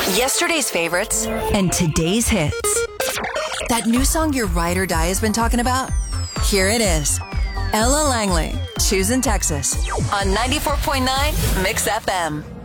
Yesterday's favorites and today's hits. That new song your ride or die has been talking about? Here it is. Ella Langley, Choosing Texas on 94.9 Mix FM.